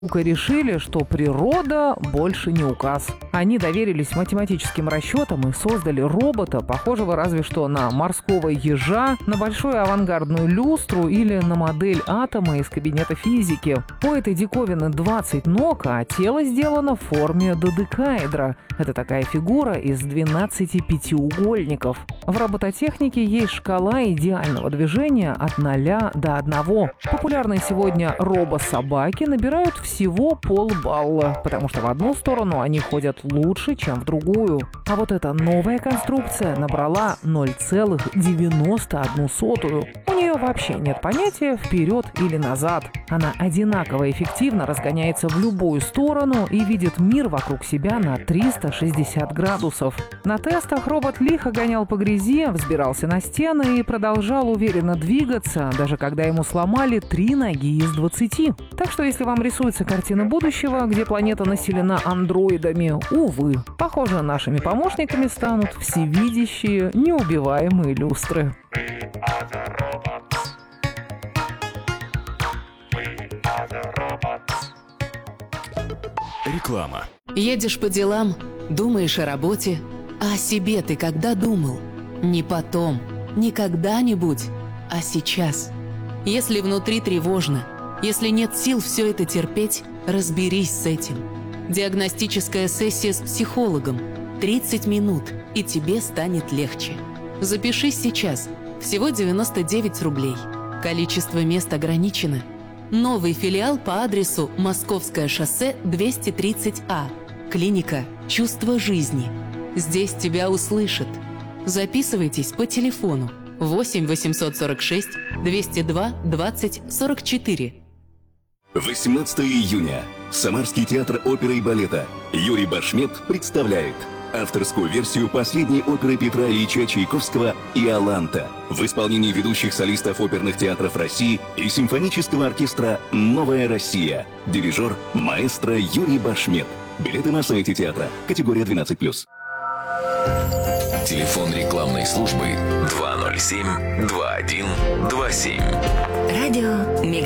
решили, что природа больше не указ. Они доверились математическим расчетам и создали робота, похожего разве что на морского ежа, на большую авангардную люстру или на модель атома из кабинета физики. У этой диковины 20 ног, а тело сделано в форме додекаэдра. Это такая фигура из 12 пятиугольников. В робототехнике есть шкала идеального движения от 0 до 1. Популярные сегодня робособаки набирают всего полбалла, потому что в одну сторону они ходят лучше, чем в другую. А вот эта новая конструкция набрала 0,91. У нее вообще нет понятия «вперед» или «назад». Она одинаково эффективно разгоняется в любую сторону и видит мир вокруг себя на 360 градусов. На тестах робот лихо гонял по грязи, взбирался на стены и продолжал уверенно двигаться, даже когда ему сломали 3 ноги из 20. Так что если вам рисуется картина будущего, где планета населена андроидами, увы, похоже, нашими помощниками станут всевидящие, неубиваемые люстры. Реклама. Едешь по делам, думаешь о работе, а о себе ты когда думал? Не потом, не когда-нибудь, а сейчас. Если внутри тревожно, если нет сил все это терпеть, разберись с этим. Диагностическая сессия с психологом. 30 минут, и тебе станет легче. Запишись сейчас. Всего 99 рублей. Количество мест ограничено. Новый филиал по адресу Московское шоссе 230А. Клиника «Чувство жизни». Здесь тебя услышат. Записывайтесь по телефону 8 846 202 20 44. 18 июня. Самарский театр оперы и балета Юрий Башмет представляет авторскую версию последней оперы Петра Ильича Чайковского «Иоланта» в исполнении ведущих солистов оперных театров России и симфонического оркестра «Новая Россия». Дирижер маэстро Юрий Башмет. Билеты на сайте театра. Категория 12+. Телефон рекламной службы 207 21 27. Радио